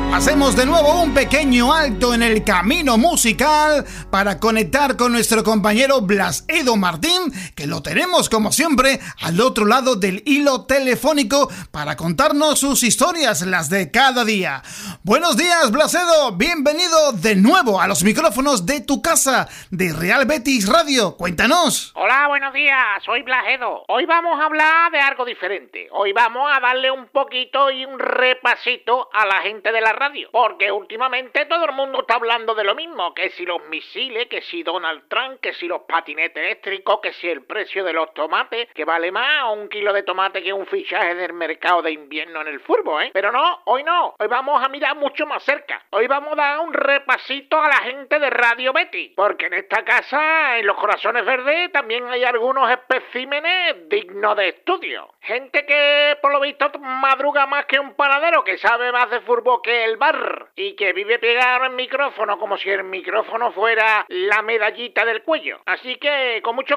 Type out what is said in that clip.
Hacemos de nuevo un pequeño alto en el camino musical para conectar con nuestro compañero Blas Edo Martín, que lo tenemos como siempre al otro lado del hilo telefónico para contarnos sus historias, las de cada día. Buenos días, Blas Edo, bienvenido de nuevo a los micrófonos de tu casa, de Real Betis Radio. Cuéntanos. Hola, buenos días, soy Blas Edo. Hoy vamos a hablar de algo diferente. Hoy vamos a darle un poquito y un repasito a la gente de la radio, porque últimamente todo el mundo está hablando de lo mismo, que si los misiles, que si Donald Trump, que si los patinetes eléctricos, que si el precio de los tomates, que vale más un kilo de tomate que un fichaje del mercado de invierno en el fútbol, ¿eh? Pero no, hoy vamos a mirar mucho más cerca. Hoy vamos a dar un repasito a la gente de Radio Betis, porque en esta casa, en los Corazones Verdes, también hay algunos especímenes dignos de estudio. Gente que, por lo visto, madruga más que un panadero, que sabe más de fútbol que el bar, y que vive pegado al micrófono como si el micrófono fuera la medallita del cuello. Así que, con mucho